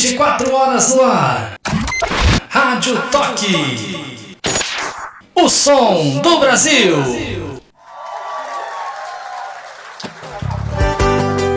24 horas no ar. Rádio Toque. O som do Brasil.